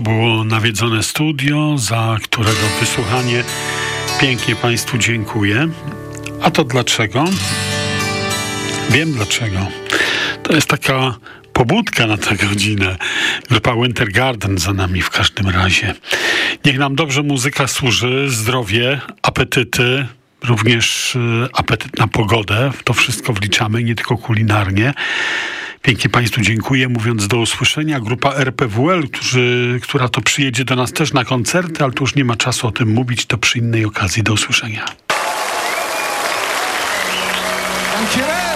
było nawiedzone studio, za którego wysłuchanie pięknie Państwu dziękuję. A to dlaczego? Wiem dlaczego. To jest taka pobudka na tę godzinę. Grupa Winter Garden za nami w każdym razie. Niech nam dobrze muzyka służy, zdrowie, apetyty, również apetyt na pogodę. W to wszystko wliczamy, nie tylko kulinarnie. Pięknie Państwu dziękuję, mówiąc do usłyszenia. Grupa RPWL, która to przyjedzie do nas też na koncerty, ale tu już nie ma czasu o tym mówić, to przy innej okazji. Do usłyszenia. Dankjewel.